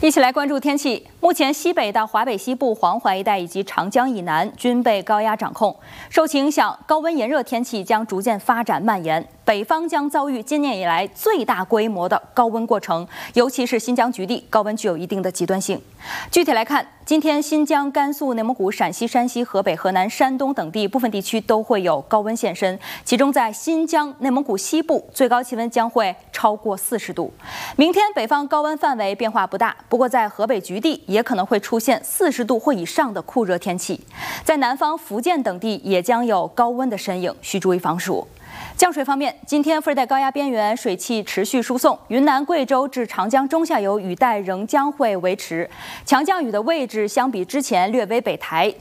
一起来关注天气。目前，西北到华北西部、黄淮一带以及长江以南均被高压掌控，受其影响，高温炎热天气将逐渐发展蔓延。北方将遭遇今年以来最大规模的高温过程，尤其是新疆局地，高温具有一定的极端性。具体来看，今天新疆、甘肃、内蒙古、陕西、山西、河北、河南、山东等地部分地区都会有高温现身，其中在新疆、内蒙古西部，最高气温将会超过40度。明天北方高温范围变化不大，不过在河北局地也可能会出现40度或以上的酷热天气，在南方福建等地也将有高温的身影，需注意防暑。降水方面，今天副热带高压边缘水汽持续输送，云南、贵州至长江中下游雨带仍将会维持。强降雨的位置相比之前略微北抬，